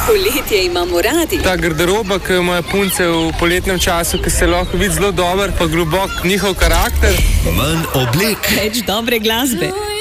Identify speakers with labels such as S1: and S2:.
S1: Poletje imamo radi.
S2: Ta garderoba, ki jo imajo punce v poletnem času, ki se lahko vidi zelo dober, pa globok njihov karakter.
S3: Manj oblek.
S1: Več dobre glasbe.